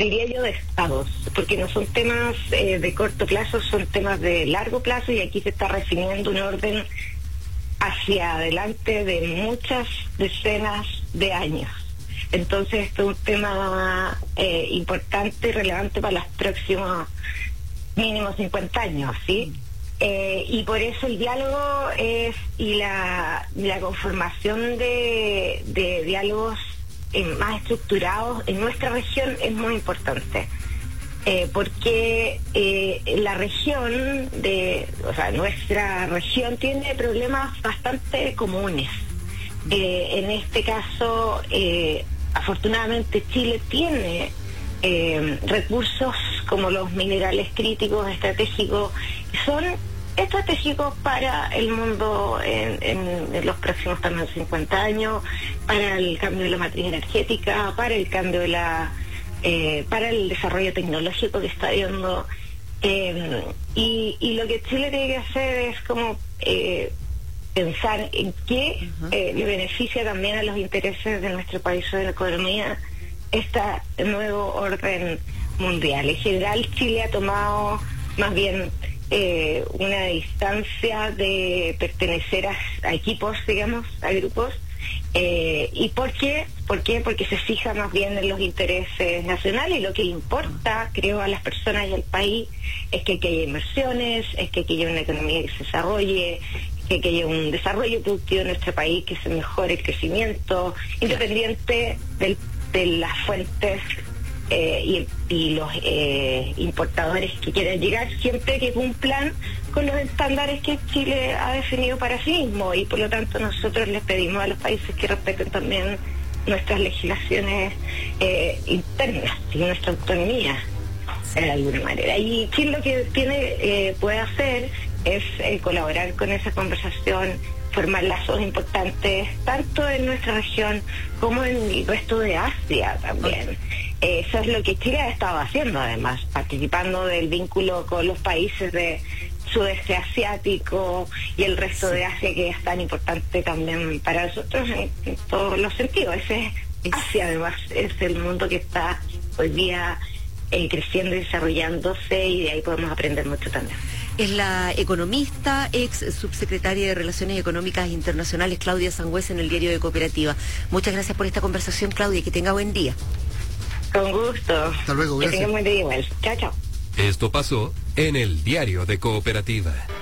diría yo, de estados, porque no son temas de corto plazo, son temas de largo plazo, y aquí se está definiendo un orden hacia adelante de muchas decenas de años. Entonces, esto es un tema importante y relevante para los próximos mínimo 50 años, ¿sí? Y por eso el diálogo y la conformación de diálogos más estructurados en nuestra región es muy importante. Porque la región nuestra región tiene problemas bastante comunes. En este caso, afortunadamente Chile tiene recursos como los minerales críticos estratégicos, que son estratégicos para el mundo en los próximos también 50 años, para el cambio de la matriz energética, para el cambio de para el desarrollo tecnológico que está habiendo, y lo que Chile tiene que hacer es como pensar en qué le beneficia también a los intereses de nuestro país o de la economía este nuevo orden mundial. En general, Chile ha tomado más bien una distancia de pertenecer a equipos, digamos, a grupos. ¿Y por qué? Porque se fija más bien en los intereses nacionales, y lo que le importa, creo, a las personas y al país es que haya inversiones, es que haya una economía que se desarrolle, que haya un desarrollo productivo en nuestro país, que se mejore el crecimiento, independiente de las fuentes y los importadores que quieran llegar, siempre que cumplan con los estándares que Chile ha definido para sí mismo, y por lo tanto nosotros les pedimos a los países que respeten también nuestras legislaciones internas y nuestra autonomía de alguna manera. Y Chile lo que puede hacer es colaborar con esa conversación, formar lazos importantes tanto en nuestra región como en el resto de Asia también. Eso es lo que Chile ha estado haciendo, además, participando del vínculo con los países de sudeste asiático y el resto de Asia, que es tan importante también para nosotros en todos los sentidos. Asia, además, es el mundo que está hoy día creciendo y desarrollándose, y de ahí podemos aprender mucho también. Es la economista, ex subsecretaria de Relaciones Económicas Internacionales, Claudia Sangüesa, en el Diario de Cooperativa. Muchas gracias por esta conversación, Claudia, y que tenga buen día. Con gusto. Hasta luego, gracias. Que tenga buen día igual. Chao, chao. Esto pasó en el Diario de Cooperativa.